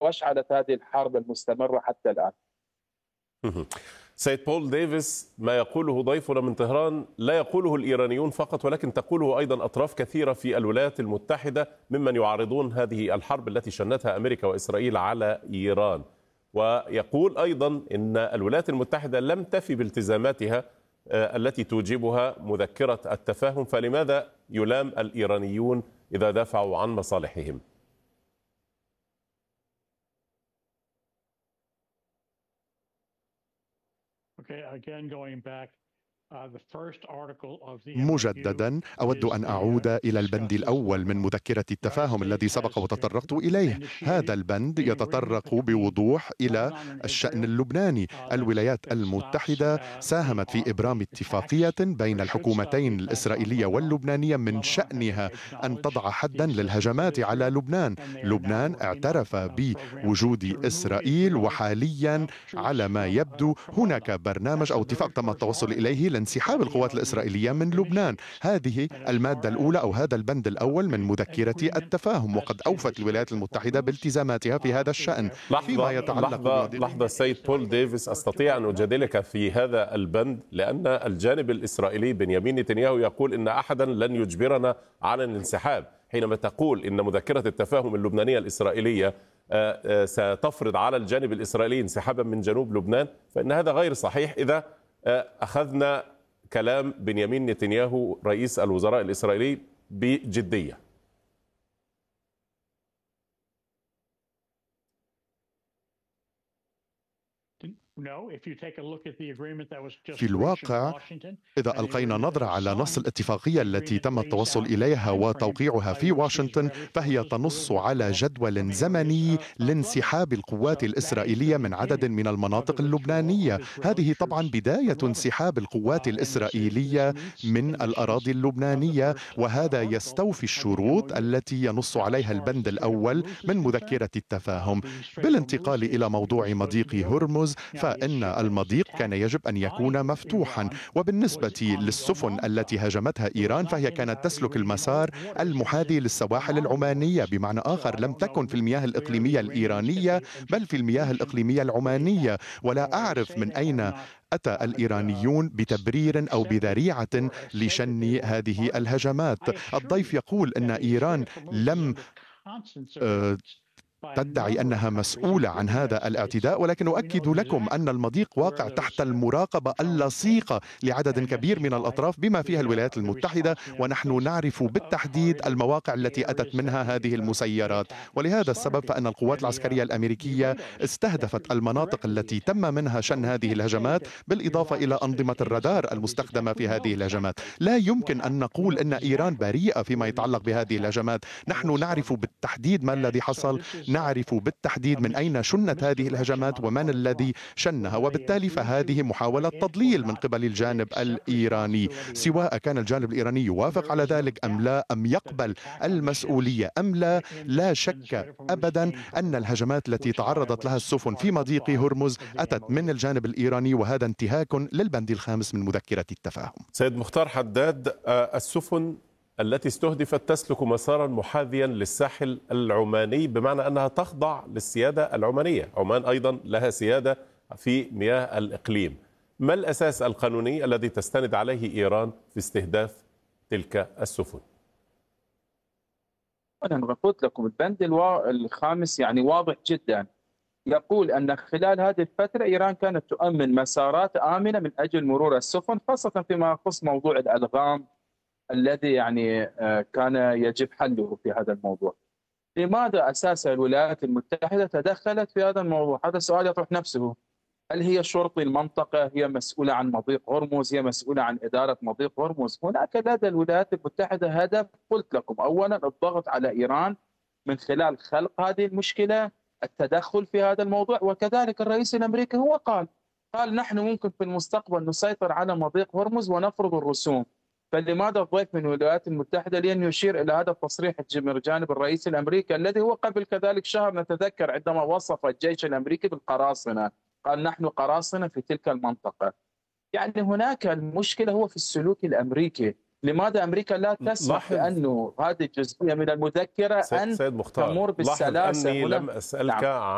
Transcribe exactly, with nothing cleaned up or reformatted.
وأشعلت هذه الحرب المستمرة حتى الآن. سيد بول ديفيس، ما يقوله ضيفنا من طهران لا يقوله الإيرانيون فقط، ولكن تقوله أيضا أطراف كثيرة في الولايات المتحدة ممن يعارضون هذه الحرب التي شنتها أمريكا وإسرائيل على إيران. ويقول أيضا إن الولايات المتحدة لم تفي بالتزاماتها التي توجبها مذكرة التفاهم، فلماذا يلام الإيرانيون إذا دافعوا عن مصالحهم؟ مجددا أود أن أعود إلى البند الأول من مذكرة التفاهم الذي سبق وتطرقت إليه. هذا البند يتطرق بوضوح إلى الشأن اللبناني. الولايات المتحدة ساهمت في إبرام اتفاقية بين الحكومتين الإسرائيلية واللبنانية من شأنها أن تضع حدا للهجمات على لبنان. لبنان اعترف بوجود إسرائيل، وحاليا على ما يبدو هناك برنامج أو اتفاق تم التوصل إليه لانسحاب القوات الإسرائيلية من لبنان. هذه المادة الأولى أو هذا البند الأول من مذكرة التفاهم، وقد أوفت الولايات المتحدة بالتزاماتها في هذا الشأن. فيما يتعلق لحظة, لحظة سيد بول ديفيس، أستطيع أن أجادلك في هذا البند، لأن الجانب الإسرائيلي بنيامين نتنياهو يقول إن أحدا لن يجبرنا على الانسحاب. حينما تقول إن مذكرة التفاهم اللبنانية الإسرائيلية ستفرض على الجانب الإسرائيلي انسحابا من جنوب لبنان، فإن هذا غير صحيح إذا أخذنا كلام بنيامين نتنياهو رئيس الوزراء الإسرائيلي بجدية. في الواقع إذا ألقينا نظرة على نص الاتفاقية التي تم التوصل إليها وتوقيعها في واشنطن، فهي تنص على جدول زمني لانسحاب القوات الإسرائيلية من عدد من المناطق اللبنانية. هذه طبعا بداية انسحاب القوات الإسرائيلية من الأراضي اللبنانية، وهذا يستوفي الشروط التي ينص عليها البند الأول من مذكرة التفاهم. بالانتقال إلى موضوع مضيق هرمز، فإن المضيق كان يجب أن يكون مفتوحا، وبالنسبة للسفن التي هاجمتها إيران فهي كانت تسلك المسار المحاذي للسواحل العمانية. بمعنى آخر، لم تكن في المياه الإقليمية الإيرانية بل في المياه الإقليمية العمانية. ولا أعرف من أين أتى الإيرانيون بتبرير أو بذريعة لشن هذه الهجمات. الضيف يقول أن إيران لم أه تدعي أنها مسؤولة عن هذا الاعتداء، ولكن أؤكد لكم أن المضيق واقع تحت المراقبة اللصيقة لعدد كبير من الأطراف بما فيها الولايات المتحدة، ونحن نعرف بالتحديد المواقع التي أتت منها هذه المسيرات. ولهذا السبب فإن القوات العسكرية الأمريكية استهدفت المناطق التي تم منها شن هذه الهجمات، بالإضافة إلى أنظمة الرادار المستخدمة في هذه الهجمات. لا يمكن أن نقول أن إيران بريئة فيما يتعلق بهذه الهجمات. نحن نعرف بالتحديد ما الذي حصل، نعرف بالتحديد من أين شنت هذه الهجمات ومن الذي شنها، وبالتالي فهذه محاولة تضليل من قبل الجانب الإيراني. سواء كان الجانب الإيراني يوافق على ذلك أم لا، أم يقبل المسؤولية أم لا، لا شك أبدا أن الهجمات التي تعرضت لها السفن في مضيق هرمز أتت من الجانب الإيراني، وهذا انتهاك للبند الخامس من مذكرة التفاهم. سيد مختار حداد، السفن التي استهدفت تسلك مسارا محاذيا للساحل العماني، بمعنى أنها تخضع للسيادة العمانية. عمان أيضا لها سيادة في مياه الإقليم. ما الأساس القانوني الذي تستند عليه إيران في استهداف تلك السفن؟ أنا قلت لكم البند الخامس يعني واضح جدا، يقول أن خلال هذه الفترة إيران كانت تؤمن مسارات آمنة من أجل مرور السفن، خاصة فيما يخص موضوع الألغام الذي يعني كان يجب حله في هذا الموضوع. لماذا أساسا الولايات المتحدة تدخلت في هذا الموضوع؟ هذا السؤال يطرح نفسه. هل هي شرطي المنطقة؟ هي مسؤولة عن مضيق هرمز؟ هي مسؤولة عن إدارة مضيق هرمز؟ هناك لدى الولايات المتحدة هدف، قلت لكم أولا الضغط على إيران من خلال خلق هذه المشكلة، التدخل في هذا الموضوع. وكذلك الرئيس الأمريكي هو قال قال نحن ممكن في المستقبل نسيطر على مضيق هرمز ونفرض الرسوم. فلماذا الضيف من الولايات المتحدة لن يشير إلى هذا التصريح من جانب الرئيس الأمريكي الذي هو قبل كذلك شهر نتذكر عندما وصف الجيش الأمريكي بالقراصنة، قال نحن قراصنة في تلك المنطقة. يعني هناك المشكلة هو في السلوك الأمريكي. لماذا أمريكا لا تسمح بأنه هذه الجزئية من المذكرة أن سيد مختار، تمر بالسلاسة؟ أني لم أسألك